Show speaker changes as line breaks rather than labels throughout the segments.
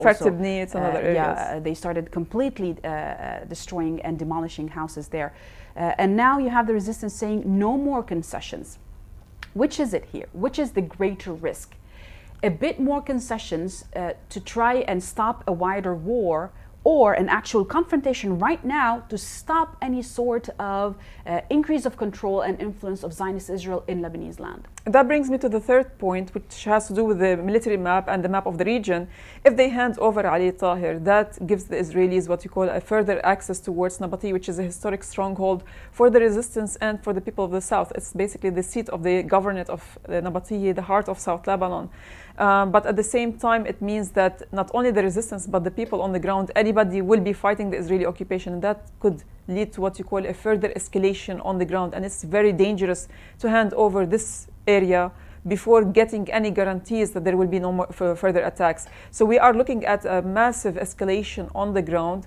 Farsibni, it's another area.
Yeah, they started completely destroying and demolishing houses there. And now you have the resistance saying no more concessions. Which is it here? Which is the greater risk? A bit more concessions to try and stop a wider war, or an actual confrontation right now to stop any sort of increase of control and influence of Zionist Israel in Lebanese land?
That brings me to the third point, which has to do with the military map and the map of the region. If they hand over Ali Tahir, that gives the Israelis what you call a further access towards Nabati, which is a historic stronghold for the resistance and for the people of the south. It's basically the seat of the governorate of Nabati, the heart of South Lebanon. But at the same time, it means that not only the resistance, but the people on the ground, anybody will be fighting the Israeli occupation. And that could lead to what you call a further escalation on the ground. And it's very dangerous to hand over this area before getting any guarantees that there will be no more further attacks. So we are looking at a massive escalation on the ground.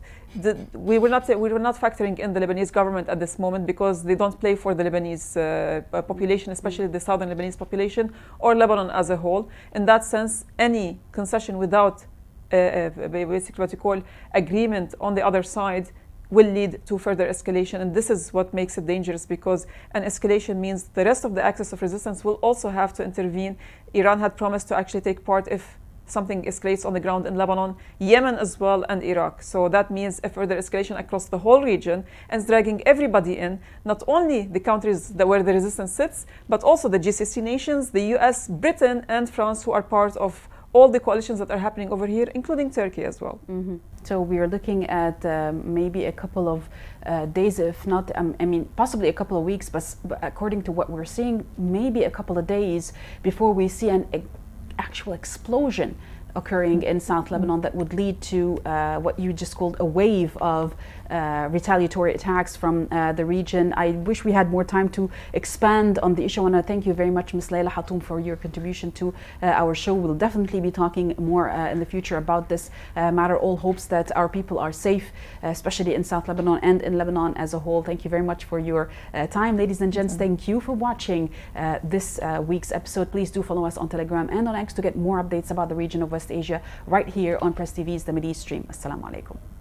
We were not factoring in the Lebanese government at this moment because they don't play for the Lebanese population, especially the southern Lebanese population or Lebanon as a whole. In that sense, any concession without basically what you call agreement on the other side will lead to further escalation. And this is what makes it dangerous, because an escalation means the rest of the axis of resistance will also have to intervene. Iran had promised to actually take part if something escalates on the ground in Lebanon, Yemen as well, and Iraq. So that means a further escalation across the whole region and dragging everybody in, not only the countries where the resistance sits, but also the GCC nations, the US, Britain, and France, who are part of all the coalitions that are happening over here, including Turkey as well.
Mm-hmm. So we are looking at maybe a couple of days, if not, I mean, possibly a couple of weeks, but according to what we're seeing, maybe a couple of days before we see an actual explosion occurring in South Lebanon that would lead to what you just called a wave of retaliatory attacks from the region. I wish we had more time to expand on the issue. I want to thank you very much, Ms. Leila Hatoum, for your contribution to our show. We'll definitely be talking more in the future about this matter. All hopes that our people are safe, especially in South Lebanon and in Lebanon as a whole. Thank you very much for your time. Ladies and gents, thank you for watching this week's episode. Please do follow us on Telegram and on X to get more updates about the region of West Asia right here on Press TV's The Mideast Stream. Assalamu alaikum.